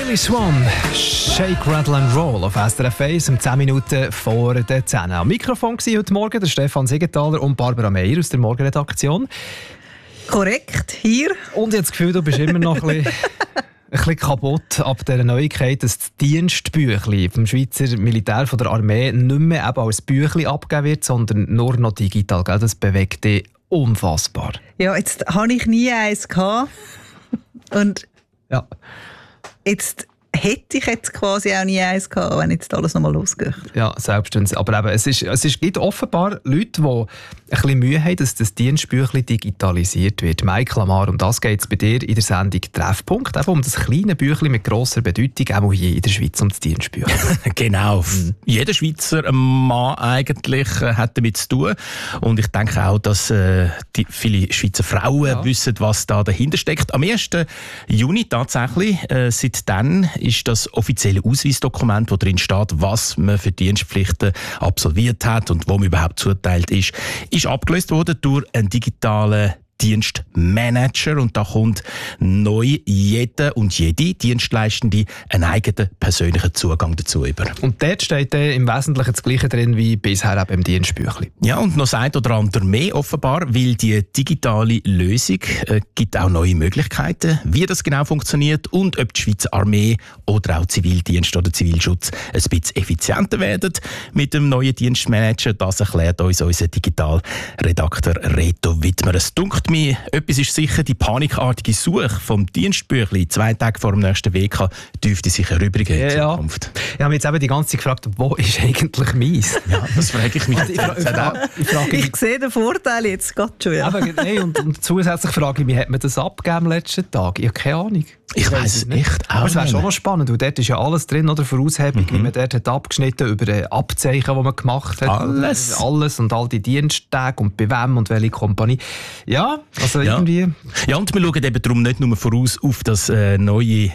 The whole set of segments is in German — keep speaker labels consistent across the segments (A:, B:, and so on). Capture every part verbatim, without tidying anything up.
A: Lily Swan, Shake, Rattle and Roll auf S R F eins um zehn Minuten vor der zehn. Am Mikrofon war heute Morgen der Stefan Siegenthaler und Barbara Meier aus der Morgenredaktion.
B: Korrekt, hier.
A: Und ich habe das Gefühl, du bist immer noch ein bisschen, ein bisschen kaputt ab dieser Neuigkeit, dass das Dienstbüchlein vom Schweizer Militär von der Armee nicht mehr eben als Büchlein abgegeben wird, sondern nur noch digital. Gell? Das bewegt dich unfassbar.
B: Ja, jetzt habe ich nie eins gehabt. Und
A: ja.
B: Jetzt hätte ich jetzt quasi auch nie eins gehabt, wenn jetzt alles nochmal losgeht.
A: Ja, selbstverständlich. Aber eben, es, ist, es ist, gibt offenbar Leute, die ein bisschen Mühe haben, dass das Dienstbüchlein digitalisiert wird. Michael Amar, um das geht es bei dir in der Sendung Treffpunkt. Eben um das kleine Büchlein mit grosser Bedeutung, auch hier in der Schweiz, um das Dienstbüchlein.
C: Genau. Mhm. Jeder Schweizer Mann eigentlich äh, hat damit zu tun. Und ich denke auch, dass äh, die viele Schweizer Frauen ja. wissen, was da dahinter steckt. Am ersten Juni tatsächlich, äh, seit dann ist das offizielle Ausweisdokument, wo drin steht, was man für Dienstpflichten absolviert hat und wo man überhaupt zuteilt ist, ist abgelöst worden durch einen digitalen Dienstmanager, und da kommt neu jeder und jede Dienstleistende einen eigenen persönlichen Zugang dazu über.
A: Und dort steht dann im Wesentlichen das Gleiche drin wie bisher eben im Dienstbüchlein.
C: Ja, und noch sagt oder andere mehr offenbar, weil die digitale Lösung äh, gibt auch neue Möglichkeiten, wie das genau funktioniert und ob die Schweizer Armee oder auch Zivildienst oder Zivilschutz ein bisschen effizienter werden mit dem neuen Dienstmanager. Das erklärt uns unser Digitalredakteur Reto Wittmer. Es dunkelt mir, etwas ist sicher, die panikartige Suche vom Dienstbüchlein zwei Tage vor dem nächsten W K dürfte sich erübrigen in
A: ja,
C: Zukunft.
A: Ja. Ich habe mich jetzt eben die ganze Zeit gefragt, wo ist eigentlich meins?
C: Ja, das frage ich mich.
B: Also ich, ich, frage, ich, frage ich sehe den Vorteil jetzt gerade schon. Ja.
A: Aber, nee, und, und zusätzlich frage ich mich, hat man das abgegeben am letzten Tag? Ich habe keine Ahnung.
C: Ich, ich weiss es echt auch.
A: Aber es wäre schon noch spannend, weil dort ist ja alles drin, oder? Voraushebung, mhm. wie man dort hat abgeschnitten über Abzeichen, die man gemacht hat.
C: Alles.
A: Alles und all die Diensttage und bei wem und welche Kompanie. Ja, also ja. irgendwie...
C: Ja, und wir schauen eben darum nicht nur voraus auf das äh, neue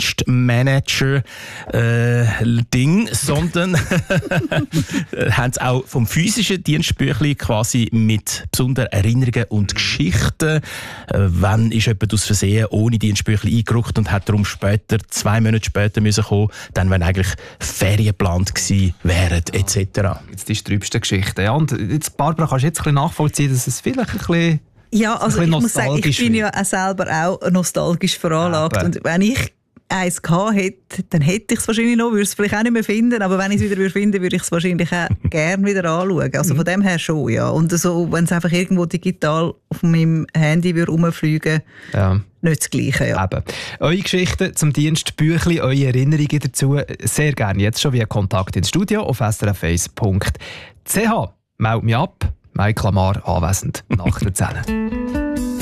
C: Dienstmanager-Ding, äh, sondern haben es auch vom physischen Dienstbüchlein quasi mit besonderen Erinnerungen und Geschichten. Äh, wann ist jemand aus Versehen ohne Dienstbüchlein eingerückt und hat darum später, zwei Monate später müssen kommen, dann wenn eigentlich Ferien geplant gewesen wären, et cetera.
A: Jetzt die trübste Geschichte. Ja, und jetzt, Barbara, kannst du jetzt ein bisschen nachvollziehen, dass es vielleicht ein bisschen...
B: Ja, also ich muss sagen, ich bin ja auch selber auch nostalgisch veranlagt. Ja, und wenn ich eins gehabt hätte, dann hätte ich es wahrscheinlich noch, würde es vielleicht auch nicht mehr finden, aber wenn ich es wieder finden würde, würde ich es wahrscheinlich auch gerne wieder anschauen. Also von dem her schon, ja. Und so, wenn es einfach irgendwo digital auf meinem Handy herumfliegen würde, ja. nicht das Gleiche. Ja.
A: Eben. Eure Geschichten zum Dienstbüchlein, eure Erinnerungen dazu, sehr gerne jetzt schon via Kontakt ins Studio auf s r f eins punkt c h. Meld mich ab. Michael Amar anwesend nach der zehn.